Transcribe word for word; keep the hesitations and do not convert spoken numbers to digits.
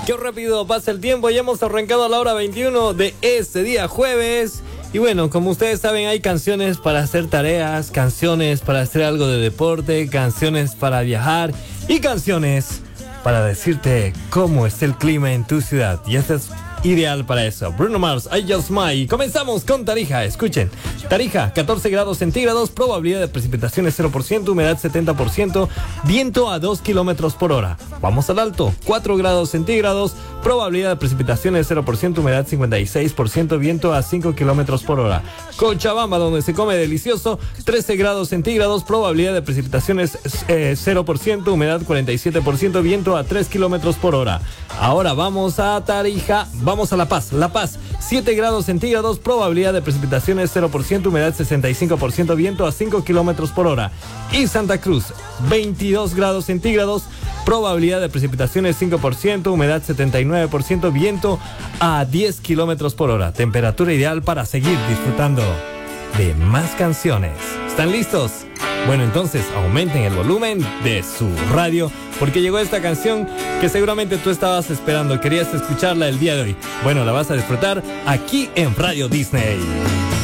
Qué rápido pasa el tiempo, ya hemos arrancado a la hora veintiuno de este día jueves. Y bueno, como ustedes saben, hay canciones para hacer tareas, canciones para hacer algo de deporte, canciones para viajar y canciones para decirte cómo está el clima en tu ciudad. Y esta es ideal para eso. Bruno Mars, I Just Might. Comenzamos con Tarija. Escuchen. Tarija, catorce grados centígrados, probabilidad de precipitaciones cero por ciento, humedad setenta por ciento, viento a dos kilómetros por hora. Vamos al alto. cuatro grados centígrados, probabilidad de precipitaciones cero por ciento, humedad cincuenta y seis por ciento, viento a cinco kilómetros por hora. Cochabamba, donde se come delicioso, trece grados centígrados, probabilidad de precipitaciones eh, cero por ciento, humedad cuarenta y siete por ciento, viento a tres kilómetros por hora. Ahora vamos a Tarija, vamos a La Paz. La Paz, siete grados centígrados, probabilidad de precipitaciones cero por ciento, humedad sesenta y cinco por ciento, viento a cinco kilómetros por hora. Y Santa Cruz, veintidós grados centígrados, probabilidad de precipitaciones cinco por ciento, humedad setenta y nueve por ciento, viento a diez kilómetros por hora. Temperatura ideal para seguir disfrutando de más canciones. ¿Están listos? Bueno, entonces aumenten el volumen de su radio porque llegó esta canción que seguramente tú estabas esperando, querías escucharla el día de hoy. Bueno, la vas a disfrutar aquí en Radio Disney.